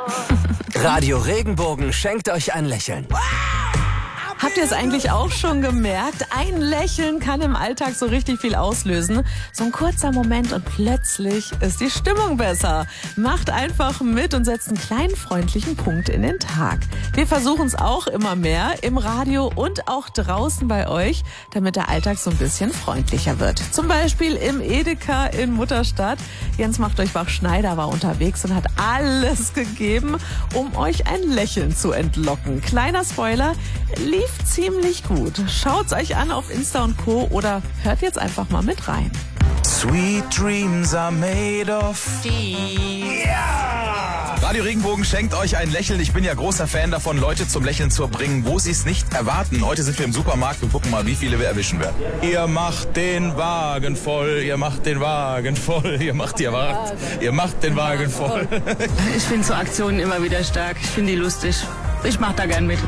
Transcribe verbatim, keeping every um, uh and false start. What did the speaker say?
Radio Regenbogen schenkt euch ein Lächeln. Habt ihr es eigentlich auch schon gemerkt? Ein Lächeln kann im Alltag so richtig viel auslösen. So ein kurzer Moment und plötzlich ist die Stimmung besser. Macht einfach mit und setzt einen kleinen freundlichen Punkt in den Tag. Wir versuchen es auch immer mehr im Radio und auch draußen bei euch, damit der Alltag so ein bisschen freundlicher wird. Zum Beispiel im Edeka in Mutterstadt. Jens Machteuch-Bach-Schneider war unterwegs und hat alles gegeben, um euch ein Lächeln zu entlocken. Kleiner Spoiler, lief ziemlich gut. Schaut's euch an auf Insta und Co. oder hört jetzt einfach mal mit rein. Sweet dreams are made of Ja! Radio Regenbogen schenkt euch ein Lächeln. Ich bin ja großer Fan davon, Leute zum Lächeln zu bringen, wo sie es nicht erwarten. Heute sind wir im Supermarkt und gucken mal, wie viele wir erwischen werden. Ihr macht den Wagen voll, ihr macht den Wagen voll, ihr macht ihr Wagen, ihr macht den Wagen voll. Ich finde so Aktionen immer wieder stark. Ich finde die lustig. Ich mache da gern mit.